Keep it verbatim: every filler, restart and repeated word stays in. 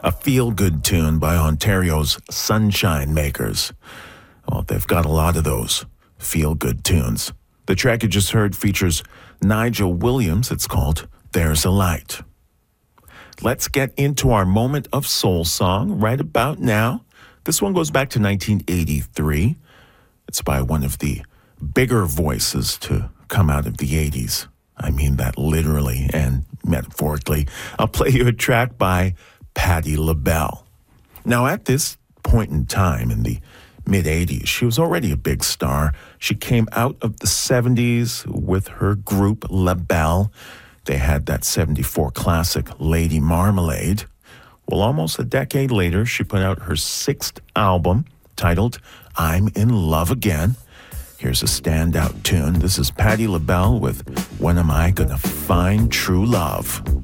a feel-good tune by Ontario's Sunshine Makers. Well, they've got a lot of those feel-good tunes. The track you just heard features Nigel Williams. It's called There's a Light. Let's get into our moment of soul song right about now. This one goes back to nineteen eighty-three. It's by one of the bigger voices to come out of the eighties. I mean that literally and metaphorically. I'll play you a track by Patti LaBelle. Now, at this point in time in the mid-eighties, she was already a big star. She came out of the seventies with her group LaBelle. They had that seventy-four classic Lady Marmalade. Well, almost a decade later, she put out her sixth album titled I'm in Love Again. Here's a standout tune. This is Patti LaBelle with When Am I Gonna Find True Love?